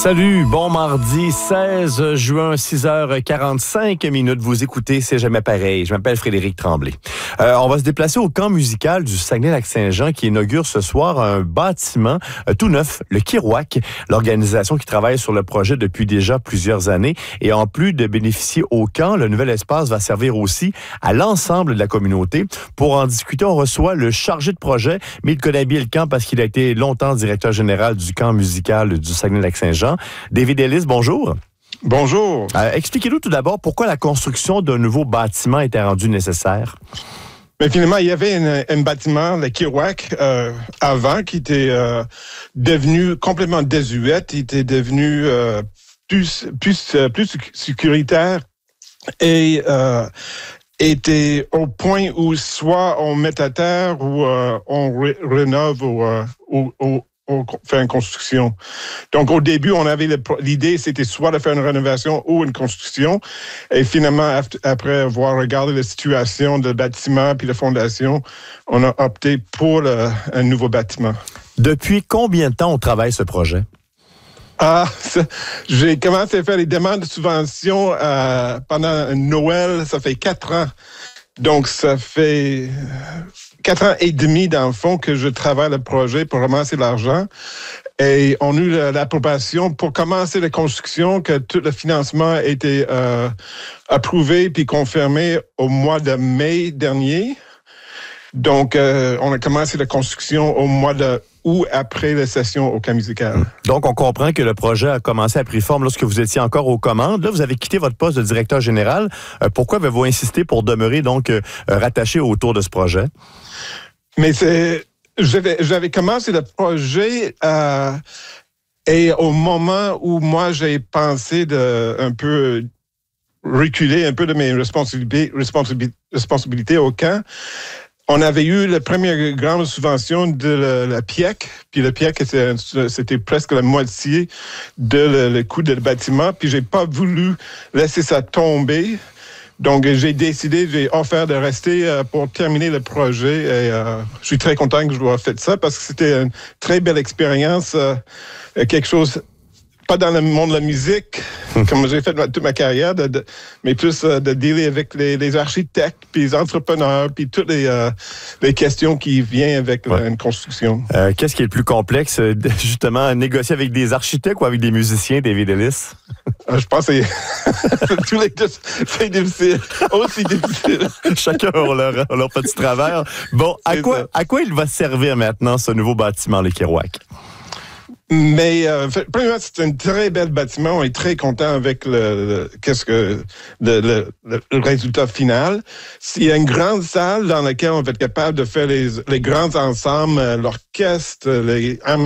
Salut, bon mardi 16 juin, 6h45. Vous écoutez C'est jamais pareil. Je m'appelle Frédéric Tremblay. On va se déplacer au camp musical du Saguenay-Lac-Saint-Jean qui inaugure ce soir un bâtiment tout neuf, le Kirouac, l'organisation qui travaille sur le projet depuis déjà plusieurs années. Et en plus de bénéficier au camp, le nouvel espace va servir aussi à l'ensemble de la communauté. Pour en discuter, on reçoit le chargé de projet, mais il connaît bien le camp parce qu'il a été longtemps directeur général du camp musical du Saguenay-Lac-Saint-Jean. David Ellis, bonjour. Bonjour. Expliquez-nous tout d'abord pourquoi la construction d'un nouveau bâtiment était rendue nécessaire. Mais finalement, il y avait un bâtiment, le Kirouac, avant, qui était devenu complètement désuet. Il était devenu plus sécuritaire et était au point où soit on met à terre ou on rénove ou on fait une construction. Donc, au début, on avait l'idée, c'était soit de faire une rénovation ou une construction. Et finalement, après avoir regardé la situation du bâtiment puis la fondation, on a opté pour un nouveau bâtiment. Depuis combien de temps on travaille ce projet? J'ai commencé à faire les demandes de subvention pendant Noël, ça fait 4 ans. Donc, ça fait 4 ans et demi, dans le fond, que je travaille le projet pour ramasser l'argent. Et on a eu l'approbation pour commencer la construction, que tout le financement a été approuvé puis confirmé au mois de mai dernier. Donc, on a commencé la construction au mois de août après la session au camp musical. Donc, on comprend que le projet a commencé à prendre forme lorsque vous étiez encore aux commandes. Là, vous avez quitté votre poste de directeur général. Pourquoi avez-vous insisté pour demeurer donc rattaché autour de ce projet? Mais j'avais commencé le projet et au moment où moi j'ai pensé de un peu reculer un peu de mes responsabilités au camp. On avait eu la première grande subvention de la PIEC, puis la PIEC, c'était presque la moitié de le coût du bâtiment, puis j'ai pas voulu laisser ça tomber. Donc, j'ai offert de rester pour terminer le projet et je suis très content que je dois faire ça parce que c'était une très belle expérience, quelque chose pas dans le monde de la musique, comme j'ai fait toute ma carrière, mais plus de dealer avec les architectes, puis les entrepreneurs, puis toutes les questions qui viennent avec une construction. Qu'est-ce qui est le plus complexe, justement, négocier avec des architectes ou avec des musiciens, David Ellis? Je pense que tous les deux, c'est difficile, aussi difficile. Chacun a leur petit travers. Bon, à quoi il va servir maintenant, ce nouveau bâtiment, le Kirouac? Mais premièrement, c'est un très bel bâtiment. On est très content avec le résultat final. Il y a une grande salle dans laquelle on va être capable de faire les grands ensembles, l'orchestre, les